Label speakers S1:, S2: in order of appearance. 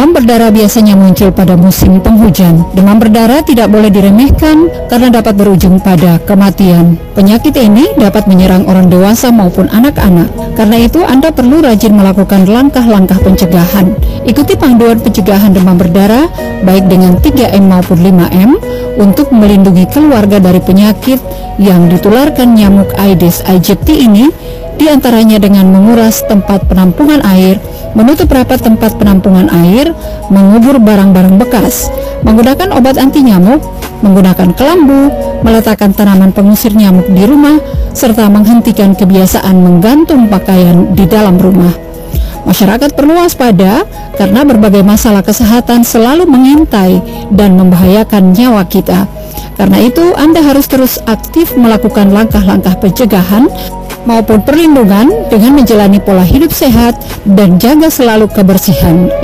S1: Demam berdarah biasanya muncul pada musim penghujan. Demam berdarah tidak boleh diremehkan karena dapat berujung pada kematian. Penyakit ini dapat menyerang orang dewasa maupun anak-anak. Karena itu Anda perlu rajin melakukan langkah-langkah pencegahan. Ikuti panduan pencegahan demam berdarah baik dengan 3M maupun 5M untuk melindungi keluarga dari penyakit yang ditularkan nyamuk Aedes aegypti ini, diantaranya dengan menguras tempat penampungan air, menutup rapat tempat penampungan air, mengubur barang-barang bekas, menggunakan obat anti nyamuk, menggunakan kelambu, meletakkan tanaman pengusir nyamuk di rumah, serta menghentikan kebiasaan menggantung pakaian di dalam rumah. Masyarakat perlu waspada karena berbagai masalah kesehatan selalu mengintai dan membahayakan nyawa kita. Karena itu, Anda harus terus aktif melakukan langkah-langkah pencegahan maupun perlindungan dengan menjalani pola hidup sehat dan jaga selalu kebersihan